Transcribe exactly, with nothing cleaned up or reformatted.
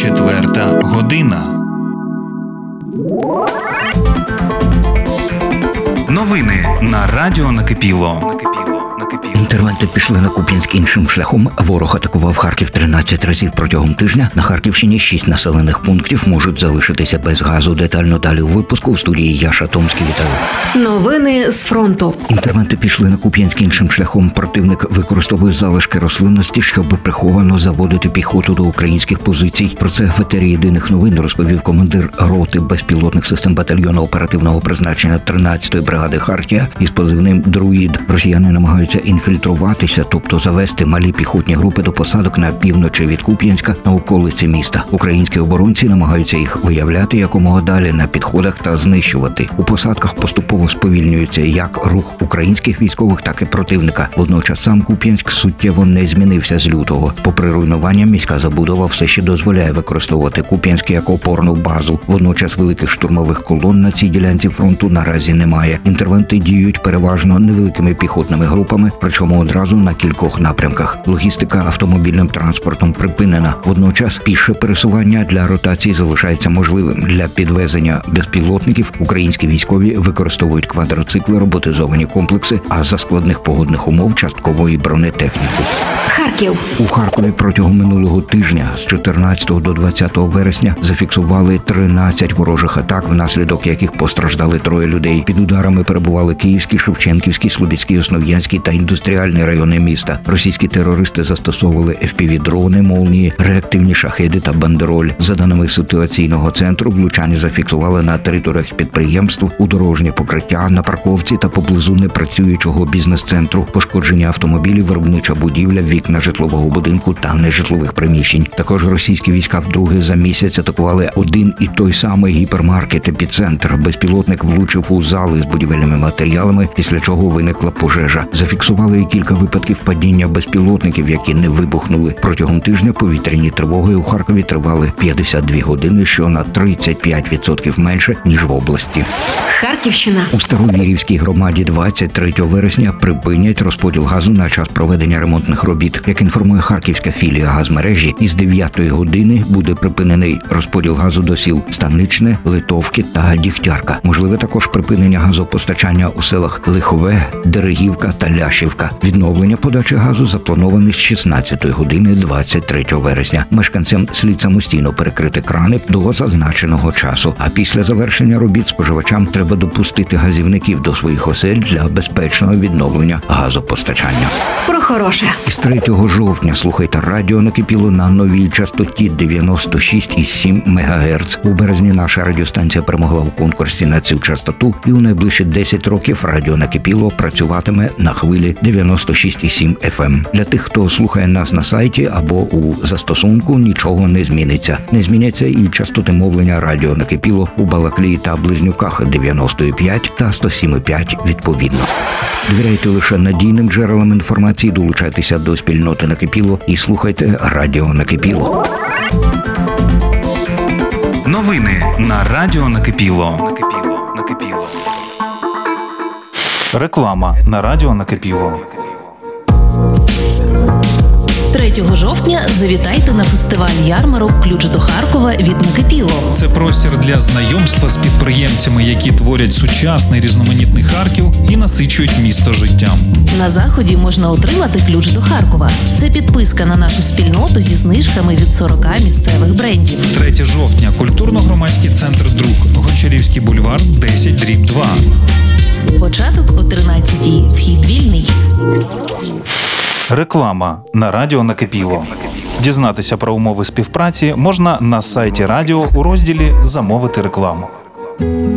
Четверта година. Новини на радіо Накипіло. Інтервенти пішли на Куп'янськ іншим шляхом. Ворог атакував Харків тринадцять разів протягом тижня. На Харківщині шість населених пунктів можуть залишитися без газу. Детально далі у випуску. В студії Яша Томський. Вітаю. Новини з фронту. Інтервенти пішли на Куп'янськ іншим шляхом. Противник використовує залишки рослинності, щоб приховано заводити піхоту до українських позицій. Про це в етері Єдиних новин розповів командир роти безпілотних систем батальйону оперативного призначення тринадцятої бригади Хартія із позивним «Друїд». Росіяни намагаються інфільтруватися, тобто завести малі піхотні групи до посадок на півночі від Куп'янська на околиці міста. Українські оборонці намагаються їх виявляти якомога далі на підходах та знищувати. У посадках поступово сповільнюється як рух українських військових, так і противника. Водночас сам Куп'янськ суттєво не змінився з лютого. Попри руйнування, міська забудова все ще дозволяє використовувати Куп'янськ як опорну базу. Водночас великих штурмових колон на цій ділянці фронту наразі немає. Інтервенти діють переважно невеликими піхотними групами, причому одразу на кількох напрямках. Логістика автомобільним транспортом припинена. Водночас піше пересування для ротації залишається можливим. Для підвезення безпілотників українські військові використовують квадроцикли, роботизовані комплекси, а за складних погодних умов часткової бронетехніку. Харків. У Харкові протягом минулого тижня з чотирнадцятого до двадцятого вересня зафіксували тринадцять ворожих атак, внаслідок яких постраждали троє людей. Під ударами перебували Київський, Шевченківський, Слобідський, Основ'янський та індустріальні райони міста. Російські терористи застосовували еф пі ві-дрони, молнії, реактивні шахеди та бандероль. За даними ситуаційного центру, влучання зафіксували на територіях підприємств, у дорожнє покриття, на парковці та поблизу непрацюючого бізнес-центру. Пошкодження автомобілів, виробнича будівля, вікна житлового будинку та нежитлових приміщень. Також російські війська вдруге за місяць атакували один і той самий гіпермаркет «Епіцентр». Безпілотник влучив у зали з будівельними матеріалами, після чого виникла пожежа. Зафіксували і кілька випадків падіння безпілотників, які не вибухнули. Протягом тижня повітряні тривоги у Харкові тривали п'ятдесят дві години, що на тридцять п'ять відсотків менше, ніж в області. Харківщина. У Старовірівській громаді двадцять третього вересня припинять розподіл газу на час проведення ремонтних робіт. Як інформує харківська філія газмережі, із дев'ятої години буде припинений розподіл газу до сіл Станичне, Литовки та Дігтярка. Можливе також припинення газопостачання у селах Лихове, Дерегівка та Ляшівка. Відновлення подачі газу заплановане з шістнадцятої години двадцять третього вересня. Мешканцям слід самостійно перекрити крани до зазначеного часу. А після завершення робіт споживачам треба допустити газівників до своїх осель для безпечного відновлення газопостачання. Про хороше. Із третього жовтня слухайте радіо Накипіло на новій частоті дев'яносто шість і сім мегагерц. У березні наша радіостанція перемогла у конкурсі на цю частоту, і у найближчі десять років радіо Накипіло працюватиме на хвилі дев'яносто шість і сім еф ем. Для тих, хто слухає нас на сайті або у застосунку, нічого не зміниться. Не зміняться і частоти мовлення радіо Накипіло у Балаклії та Близнюках дев'яносто п'ять та сто сім і п'ять відповідно. Довіряйте лише надійним джерелам інформації, долучайтеся до спільноти Накипіло і слухайте радіо Накипіло. Новини на радіо Накипіло. Накипіло. Накипіло. Реклама на радіо Накипіло. третього жовтня завітайте на фестиваль ярмарок «Ключ до Харкова» від Накипіло. Це простір для знайомства з підприємцями, які творять сучасний різноманітний Харків і насичують місто життям. На заході можна отримати ключ до Харкова. Це підписка на нашу спільноту зі знижками від сорока місцевих брендів. третього жовтня. Культурно-громадський центр «Друк». Гончарівський бульвар, десять дріб два. Початок о тринадцятій. Вхід вільний. Реклама на радіо Накипіло. Дізнатися про умови співпраці можна на сайті радіо у розділі «Замовити рекламу».